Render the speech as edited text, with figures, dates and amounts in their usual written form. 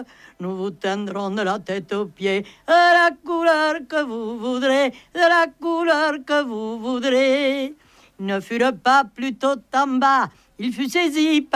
Nous vous teindrons de la tête aux pieds de la couleur que vous voudrez, de la couleur que vous voudrez. Il ne fut le pas plutôt en bas, il fut saisi